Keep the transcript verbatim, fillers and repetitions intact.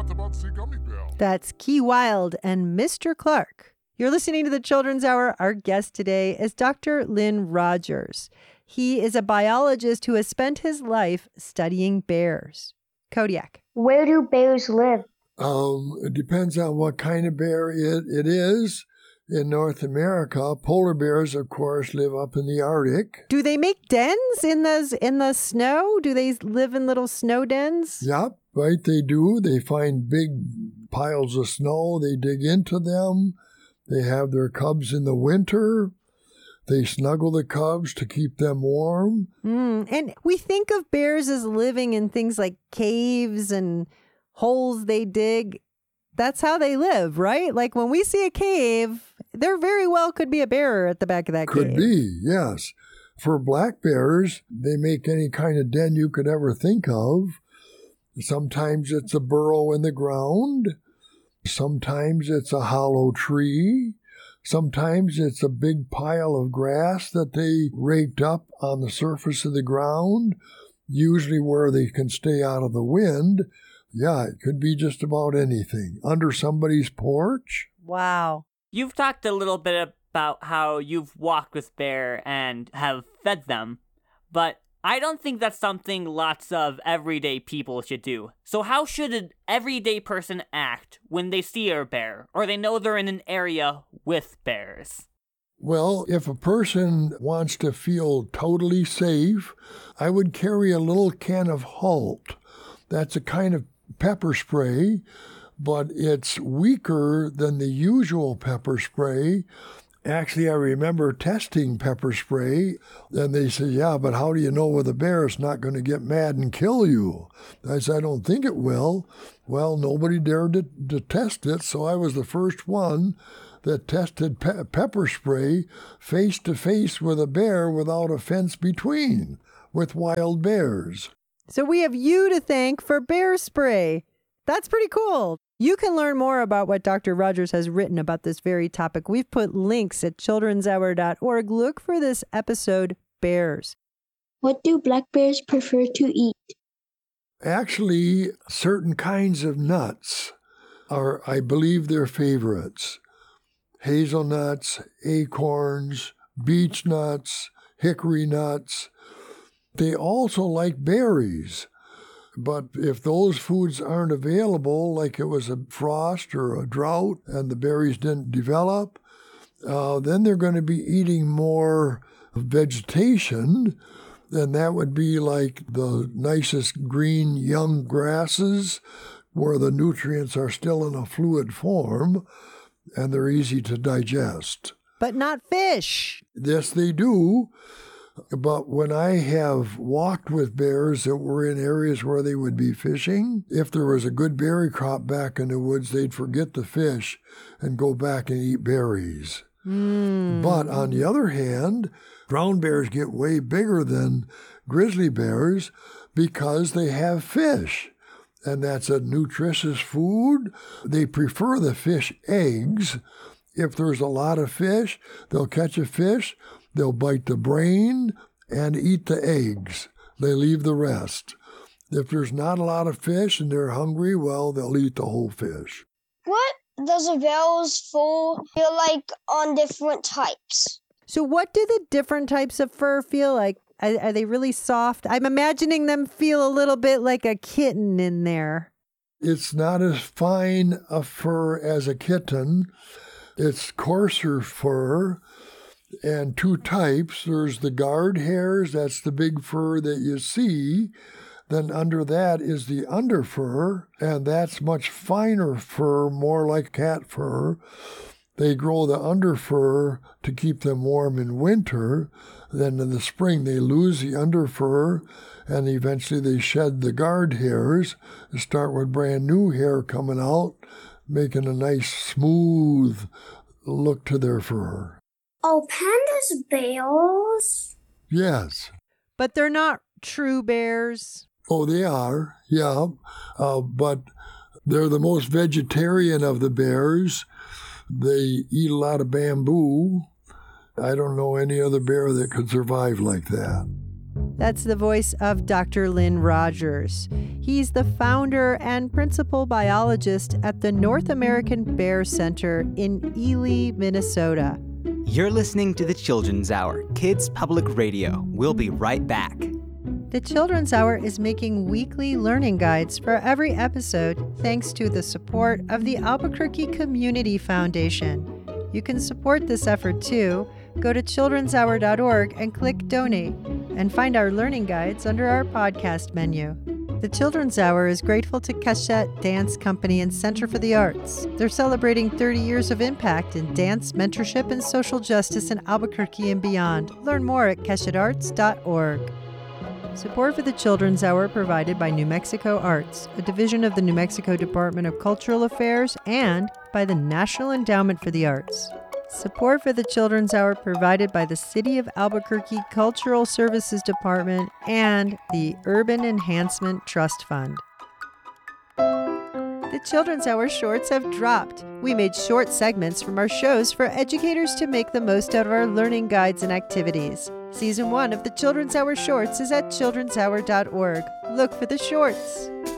Not the Bugsy Gummy Bear. That's Key Wilde and Mister Clark. You're listening to the Children's Hour. Our guest today is Doctor Lynn Rogers. He is a biologist who has spent his life studying bears. Kodiak. Where do bears live? Um, it depends on what kind of bear it, it is. In North America, polar bears, of course, live up in the Arctic. Do they make dens in the, in the snow? Do they live in little snow dens? Yep, right, they do. They find big piles of snow. They dig into them. They have their cubs in the winter. They snuggle the cubs to keep them warm. Mm, and we think of bears as living in things like caves and holes they dig. That's how they live, right? Like when we see a cave, there very well could be a bear at the back of that could cave. Could be, yes. For black bears, they make any kind of den you could ever think of. Sometimes it's a burrow in the ground. Sometimes it's a hollow tree. Sometimes it's a big pile of grass that they raked up on the surface of the ground, usually where they can stay out of the wind. Yeah, it could be just about anything. Under somebody's porch. Wow. You've talked a little bit about how you've walked with bear and have fed them, but I don't think that's something lots of everyday people should do. So how should an everyday person act when they see a bear or they know they're in an area with bears? Well, if a person wants to feel totally safe, I would carry a little can of Halt. That's a kind of pepper spray, but it's weaker than the usual pepper spray. Actually, I remember testing pepper spray, and they said, yeah, but how do you know whether the bear is not going to get mad and kill you? I said, I don't think it will. Well, nobody dared to, to test it, so I was the first one that tested pe- pepper spray face-to-face with a bear without a fence between, with wild bears. So we have you to thank for bear spray. That's pretty cool. You can learn more about what Doctor Rogers has written about this very topic. We've put links at children's hour dot org. Look for this episode, Bears. What do black bears prefer to eat? Actually, certain kinds of nuts are, I believe, their favorites. Hazelnuts, acorns, beech nuts, hickory nuts. They also like berries. But if those foods aren't available, like it was a frost or a drought and the berries didn't develop, uh, then they're going to be eating more vegetation. And that would be like the nicest green young grasses where the nutrients are still in a fluid form and they're easy to digest. But not fish. Yes, they do. But when I have walked with bears that were in areas where they would be fishing, if there was a good berry crop back in the woods, they'd forget the fish and go back and eat berries. Mm. But on the other hand, brown bears get way bigger than grizzly bears because they have fish. And that's a nutritious food. They prefer the fish eggs. If there's a lot of fish, they'll catch a fish, they'll bite the brain and eat the eggs. They leave the rest. If there's not a lot of fish and they're hungry, well, they'll eat the whole fish. What does a bear's fur feel like on different types? So what do the different types of fur feel like? Are, are they really soft? I'm imagining them feel a little bit like a kitten in there. It's not as fine a fur as a kitten. It's coarser fur. And two types. There's the guard hairs, that's the big fur that you see. Then under that is the underfur, and that's much finer fur, more like cat fur. They grow the underfur to keep them warm in winter. Then in the spring they lose the underfur, and eventually they shed the guard hairs and start with brand new hair coming out, making a nice smooth look to their fur. Are pandas bears? Yes. But they're not true bears. Oh, they are, yeah. Uh, but they're the most vegetarian of the bears. They eat a lot of bamboo. I don't know any other bear that could survive like that. That's the voice of Doctor Lynn Rogers. He's the founder and principal biologist at the North American Bear Center in Ely, Minnesota. You're listening to the Children's Hour, Kids Public Radio. We'll be right back. The Children's Hour is making weekly learning guides for every episode thanks to the support of the Albuquerque Community Foundation. You can support this effort too. Go to children's hour dot org and click Donate, and find our learning guides under our podcast menu. The Children's Hour is grateful to Keshet Dance Company and Center for the Arts. They're celebrating thirty years of impact in dance, mentorship, and social justice in Albuquerque and beyond. Learn more at keshet arts dot org. Support for the Children's Hour provided by New Mexico Arts, a division of the New Mexico Department of Cultural Affairs, and by the National Endowment for the Arts. Support for the Children's Hour provided by the City of Albuquerque Cultural Services Department and the Urban Enhancement Trust Fund. The Children's Hour shorts have dropped. We made short segments from our shows for educators to make the most out of our learning guides and activities. Season one of the Children's Hour shorts is at children's hour dot org. Look for the shorts.